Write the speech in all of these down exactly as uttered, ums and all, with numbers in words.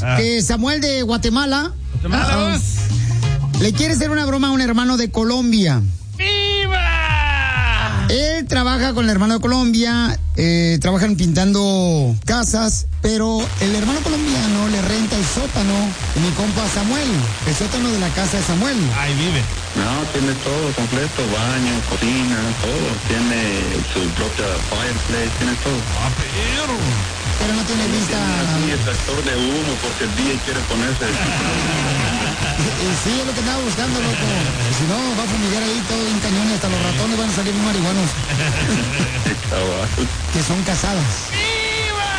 que Samuel de Guatemala, Guatemala uh, le quiere hacer una broma a un hermano de Colombia. ¡Viva! Él trabaja con el hermano de Colombia, eh, trabajan pintando casas, pero el hermano colombiano le renta el sótano de mi compa Samuel, el sótano de la casa de Samuel. Ahí vive. No, tiene todo completo, baño, cocina, todo. Tiene su propia fireplace, tiene todo. ¡Ah, pero! Pero no tiene vista. Sí, extractor de humo porque el D J quiere ponerse. Y sí, es lo que estaba buscando, loco. Si no, va a fumigar ahí todo en cañón y hasta los ratones van a salir muy marihuanos. Que son casadas. ¡Viva!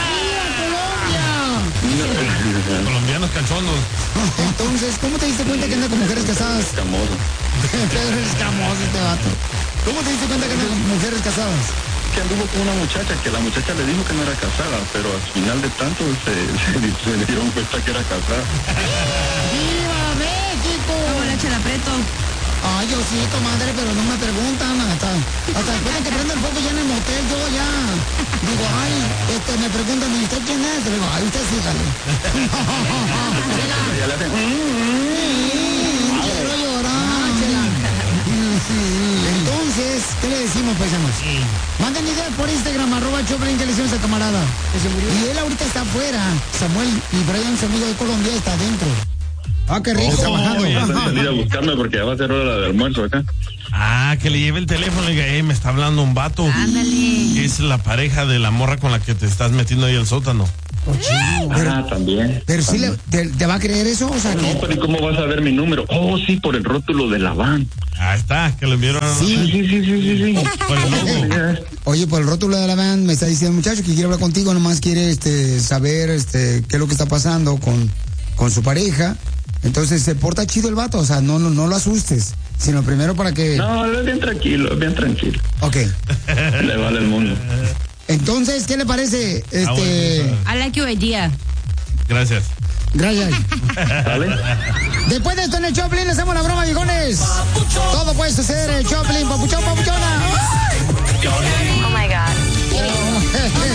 ¡Viva Colombia! Colombianos cachondos. Entonces, ¿cómo te diste cuenta que anda con mujeres casadas? Escamoso. Pedro es escamoso este vato. ¿Cómo te diste cuenta que anda con mujeres casadas? Que anduvo con una muchacha, que la muchacha le dijo que no era casada, pero al final de tanto se, se, se dieron cuenta que era casada. ¡Viva México! ¿Cómo le echa el aprieto? Ay, yo sí, madre, pero no me preguntan hasta, hasta después de que prenda el foco ya en el motel, yo ya digo, ay, este, me preguntan, ¿y usted quién es? Le digo, ay, usted sí, dale. Ya le hacen, Quiero llorar. Entonces, ¿qué le decimos, paisanos? Manden ideas por Instagram, arroba Choplin, que le decimos a camarada. Y él ahorita está afuera. Samuel y Brian, su amigo de Colombia, está adentro. Ah, qué rico. oh, trabajando. ya está salida a buscarme porque ya va a ser hora de almuerzo acá. Ah, que le lleve el teléfono y diga, hey, me está hablando un vato. Ándale. Es la pareja de la morra con la que te estás metiendo ahí al sótano. Pero, Ah, también. pero sí, también. le, te, ¿te va a creer eso? O sea, No, que... pero ¿y cómo vas a ver mi número? Oh, sí, por el rótulo de la van. Ahí está, que le enviaron. Sí. Sí, sí, sí, sí, sí. Por el logo. Oye, por el rótulo de la van me está diciendo el muchacho que quiere hablar contigo, nomás quiere este, saber este, qué es lo que está pasando con, con su pareja. Entonces se porta chido el vato, o sea, no, no, no lo asustes, sino primero para que... No, es bien tranquilo, es bien tranquilo. Ok. Le vale el mundo. Entonces, ¿qué le parece? Este... Ah, bueno, I like your idea. Gracias. Gracias. ¿Vale? Después de esto en el Choplin le hacemos la broma, viejones. Todo puede suceder en el Choplin, papuchón, papuchona. Oh my God.